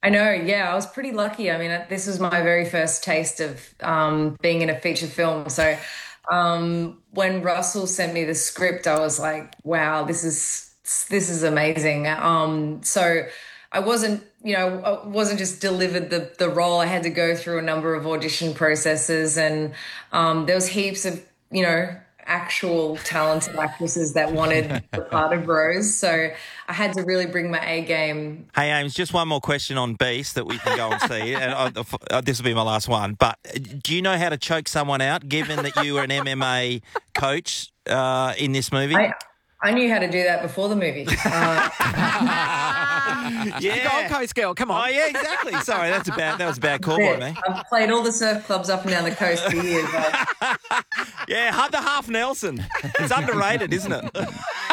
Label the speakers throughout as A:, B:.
A: I know, yeah, I was pretty lucky. I mean, this was my very first taste of being in a feature film. So when Russell sent me the script, I was like, wow, this is amazing. So I wasn't, I wasn't just delivered the role. I had to go through a number of audition processes, and there was heaps of, actual talented actresses that wanted the part of Rose. So I had to really bring my A game.
B: Hey, Ames, just one more question on Beast that we can go and see. And this will be my last one. But do you know how to choke someone out, given that you were an MMA coach in this movie?
A: I knew how to do that before the movie.
B: Yeah.
C: Gold Coast girl, come on.
B: Oh, yeah, exactly. Sorry, that was a bad call by me.
A: I've played all the surf clubs up and down the coast for years.
B: Yeah, the half Nelson. It's underrated, isn't it?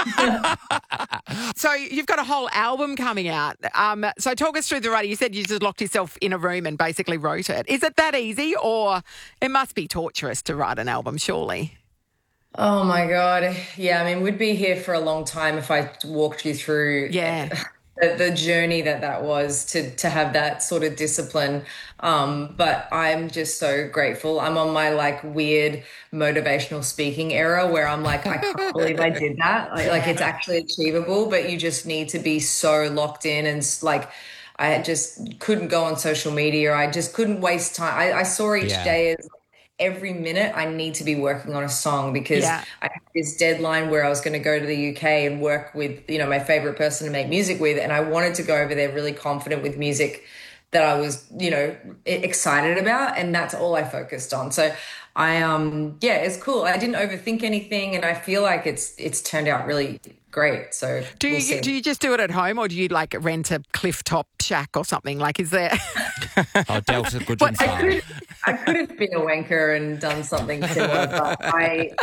C: So you've got a whole album coming out. So talk us through the writing. You said you just locked yourself in a room and basically wrote it. Is it that easy, or it must be torturous to write an album, surely?
A: Oh my God. Yeah, I mean, we'd be here for a long time if I walked you through the journey that was to have that sort of discipline. But I'm just so grateful. I'm on my weird motivational speaking era where I'm like, I can't believe I did that. Like it's actually achievable, but you just need to be so locked in and I just couldn't go on social media. I just couldn't waste time. I saw each day as every minute I need to be working on a song because I had this deadline where I was going to go to the UK and work with, my favorite person to make music with. And I wanted to go over there really confident with music that I was, excited about. And that's all I focused on. So it's cool. I didn't overthink anything, and I feel like it's turned out really great. So
C: do you just do it at home, or do you rent a cliff top shack or something? Is there?
D: Delta Goodwin.
A: I could have been a wanker and done something similar, but I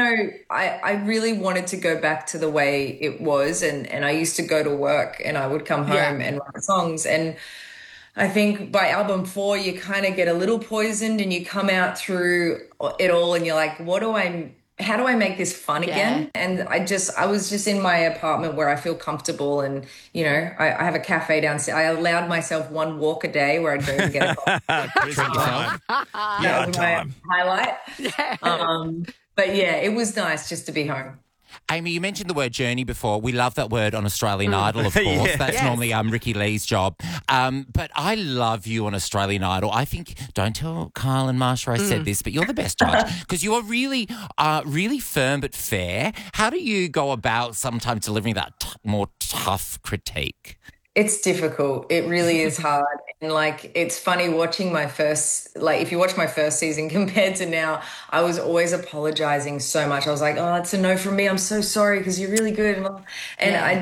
A: really wanted to go back to the way it was, and I used to go to work and I would come home and write songs. And I think by album 4, you kind of get a little poisoned and you come out through it all and you're like, how do I make this fun again? And I was just in my apartment where I feel comfortable, and, I have a cafe downstairs. I allowed myself one walk a day where I'd go and get a coffee. That was my highlight. Yeah. But yeah, it was nice just to be home.
D: Amy, you mentioned the word journey before. We love that word on Australian Idol, of course. That's normally Ricky Lee's job. But I love you on Australian Idol. I think, don't tell Kyle and Marsha I said this, but you're the best judge because you are really, really firm but fair. How do you go about sometimes delivering that more tough critique?
A: It's difficult. It really is hard. And it's funny watching my first, if you watch my first season compared to now, I was always apologizing so much. I was like, oh, it's a no from me. I'm so sorry because you're really good. And I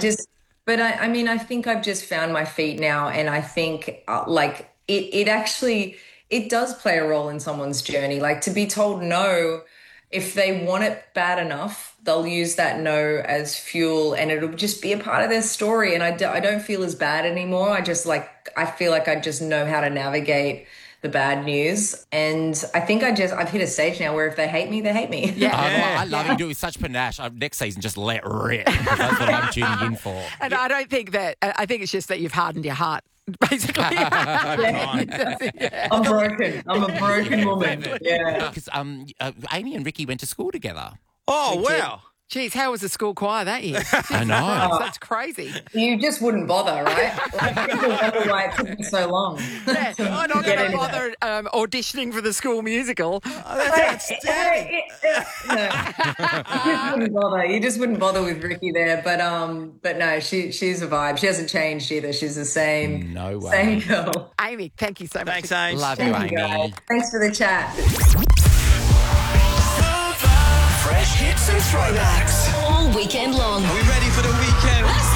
A: think I've just found my feet now. And I think it does play a role in someone's journey. To be told no, if they want it bad enough, they'll use that no as fuel, and it'll just be a part of their story. And I don't feel as bad anymore. I feel like I just know how to navigate the bad news. And I think I've hit a stage now where if they hate me, they hate me.
C: Yeah.
D: I love you do it with such panache. Next season, just let rip. That's what I'm tuning in for.
C: And I don't think that, I think it's just that you've hardened your heart. Basically,
A: I'm broken. I'm a broken woman. Yeah,
D: because Amy and Ricky went to school together.
B: Oh, wow.
C: Geez, how was the school choir that year?
D: I know.
C: That's crazy.
A: You just wouldn't bother, right? People wonder why it took me so long.
C: Yeah, I'm not going to bother auditioning for the school musical.
B: Oh, that's outstanding.
A: You just wouldn't bother with Ricky there. But no, she's a vibe. She hasn't changed either. She's the same.
D: No way.
A: Same girl.
C: Amy, thank you so much.
B: Thanks, Amy.
D: Love you, Amy.
A: Thanks for the chat.
E: Fresh hits and throwbacks all weekend long.
F: Are we ready for the weekend?